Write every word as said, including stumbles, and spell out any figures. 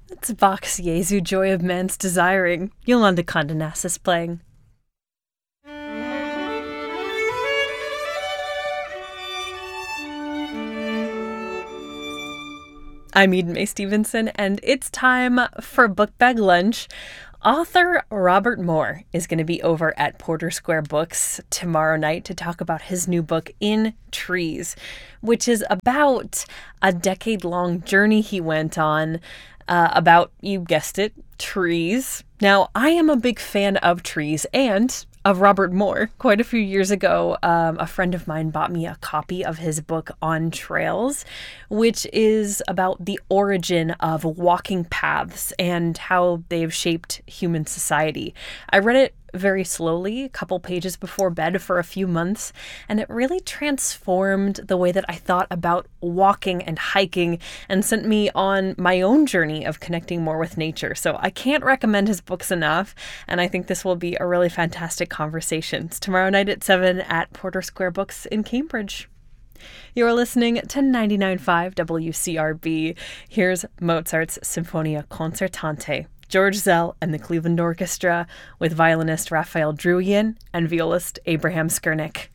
It's Vox Jesu, Joy of Man's Desiring. Yolanda Condenas playing. I'm Eden Mae Stevenson, and it's time for Book Bag Lunch. Author Robert Moore is going to be over at Porter Square Books tomorrow night to talk about his new book, In Trees, which is about a decade-long journey he went on uh, about, you guessed it, trees. Now, I am a big fan of trees and of Robert Moore. Quite a few years ago, um, a friend of mine bought me a copy of his book On Trails, which is about the origin of walking paths and how they've shaped human society. I read it very slowly, a couple pages before bed for a few months, and it really transformed the way that I thought about walking and hiking and sent me on my own journey of connecting more with nature. So I can't recommend his books enough, and I think this will be a really fantastic conversation. It's tomorrow night at seven at Porter Square Books in Cambridge. You're listening to ninety-nine point five W C R B. Here's Mozart's Sinfonia Concertante. George Szell and the Cleveland Orchestra with violinist Raphael Druyan and violist Abraham Skurnik.